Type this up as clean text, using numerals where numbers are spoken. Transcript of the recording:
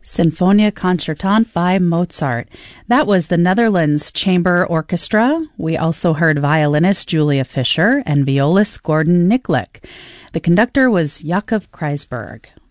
Sinfonia Concertante by Mozart. That was the Netherlands Chamber Orchestra. We also heard violinist Julia Fischer and violist Gordon Niklik. The conductor was Jakob Kreisberg.